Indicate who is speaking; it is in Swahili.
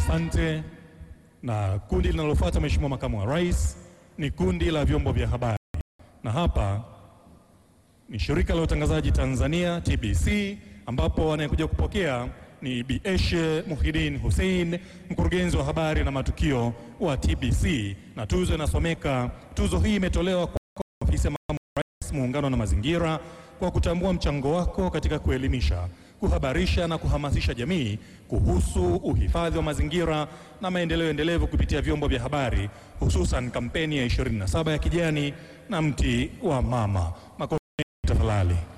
Speaker 1: Asante. Na kundi linalofuata, Mheshimiwa Makamu wa Rais, ni kundi la vyombo vya habari, na hapa ni Shirika la Utangazaji Tanzania TBC, ambapo anayekuja kupokea ni Bi Eshe Muhyiddin Hussein, mkurugenzi wa habari na matukio wa TBC, na tuzo inasomeka: tuzo hii imetolewa kwa ofisi ya Makamu wa Rais, Muungano na Mazingira, kwa kutambua mchango wako katika kuelimisha, kuhabarisha na kuhamasisha jamii kuhusu uhifadhi wa mazingira na maendeleo endelevu kupitia vyombo vya habari, hususan kampeni ya 27 ya kijani na mti wa mama. Makofi tafadhali.